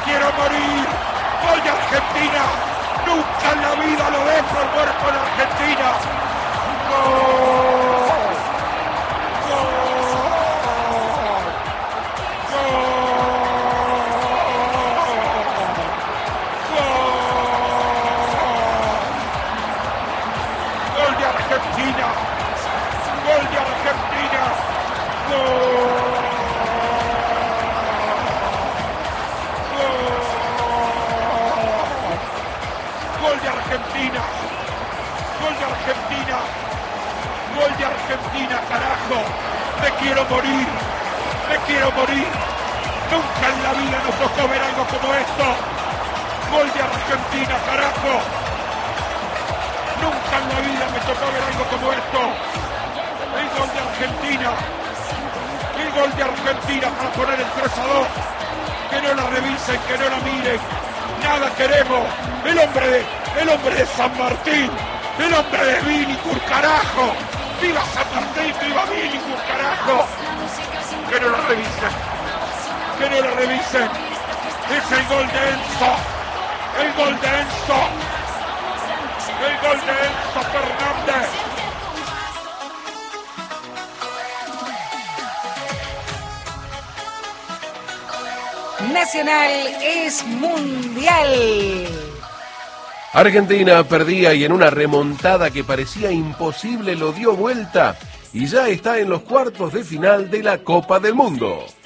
quiero morir. Gol de Argentina. Nunca en la vida lo dejo por muerto en Argentina. ¡Gol! Argentina, gol de Argentina, gol de Argentina, gol de Argentina, gol de Argentina, carajo, me quiero morir, nunca en la vida nos tocó ver algo como esto, gol de Argentina, carajo. Nunca en la vida me tocó ver algo como esto. El gol de Argentina. El gol de Argentina para poner el 3-2. Que no la revisen, que no la miren. Nada queremos. El hombre de San Martín. El hombre de Vilicur, carajo. ¡Viva San Martín! ¡Viva Vilicur, carajo! Que no la revisen. Que no la revisen. Es el gol de Enzo. El gol de Enzo. El gol de Enzo Fernández. Nacional es mundial. Argentina perdía y en una remontada que parecía imposible lo dio vuelta y ya está en los cuartos de final de la Copa del Mundo.